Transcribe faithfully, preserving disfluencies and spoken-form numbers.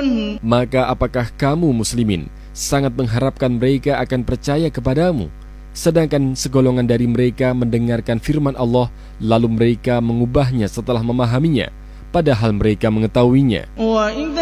Maka apakah kamu muslimin sangat mengharapkan mereka akan percaya kepadamu, sedangkan segolongan dari mereka mendengarkan firman Allah lalu mereka mengubahnya setelah memahaminya, padahal mereka mengetahuinya.